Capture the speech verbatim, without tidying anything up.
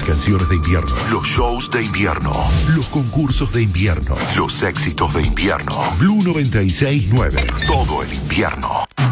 canciones de invierno, los shows de invierno, los concursos de invierno, los éxitos de invierno. Blue noventa y seis nueve, todo el invierno.